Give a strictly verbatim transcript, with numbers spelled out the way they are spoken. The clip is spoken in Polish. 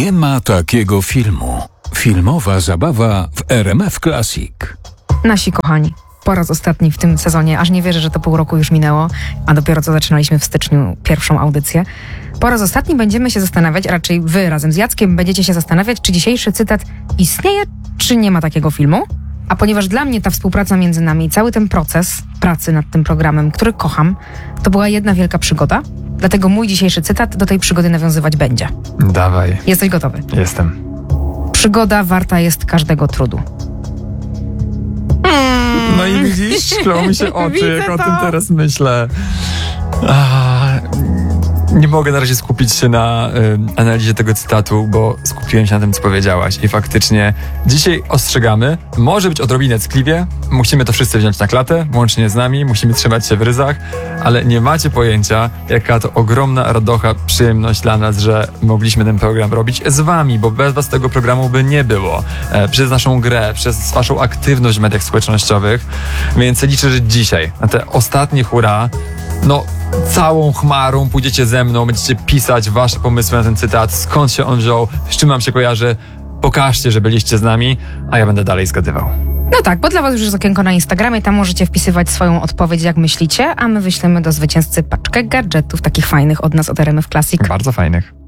Nie ma takiego filmu. Filmowa zabawa w R M F Classic. Nasi kochani, po raz ostatni w tym sezonie, aż nie wierzę, że to pół roku już minęło, a dopiero co zaczynaliśmy w styczniu pierwszą audycję. Po raz ostatni będziemy się zastanawiać, raczej wy razem z Jackiem będziecie się zastanawiać, czy dzisiejszy cytat istnieje, czy nie ma takiego filmu. A ponieważ dla mnie ta współpraca między nami i cały ten proces pracy nad tym programem, który kocham, to była jedna wielka przygoda, dlatego mój dzisiejszy cytat do tej przygody nawiązywać będzie. Dawaj. Jesteś gotowy? Jestem. Przygoda warta jest każdego trudu. No i widzisz, szklą mi się oczy, Widzę jak o to. tym teraz myślę. A, nie mogę na razie skupić się na y, analizie tego cytatu, bo skupiłem się na tym, co powiedziałaś. I faktycznie dzisiaj ostrzegamy, może być odrobinę ckliwie, musimy to wszyscy wziąć na klatę, łącznie z nami, musimy trzymać się w ryzach, ale nie macie pojęcia, jaka to ogromna radocha, przyjemność dla nas, że mogliśmy ten program robić z wami, bo bez was tego programu by nie było. E, przez naszą grę, przez waszą aktywność w mediach społecznościowych, więc liczę, że dzisiaj, na te ostatnie hurra, no całą chmarą pójdziecie ze mną, będziecie pisać wasze pomysły na ten cytat, skąd się on wziął, z czym wam się kojarzy. Pokażcie, że byliście z nami, a ja będę dalej zgadywał. No tak, bo dla was już jest okienko na Instagramie, tam możecie wpisywać swoją odpowiedź, jak myślicie, a my wyślemy do zwycięzcy paczkę gadżetów takich fajnych od nas, od R M F Classic. Bardzo fajnych.